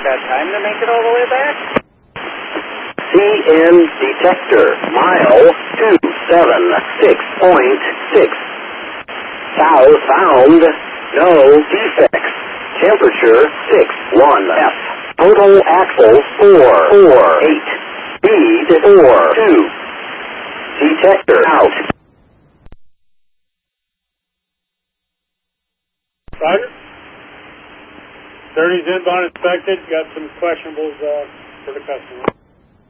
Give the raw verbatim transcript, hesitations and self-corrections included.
Got time to make it all the way back? C N detector, mile two seven six point six. South found, no defects. Temperature six one F. Total axle four four eight. Speed four two. Detector out. Roger. thirty's inbound inspected. Got some questionables uh, for the customer.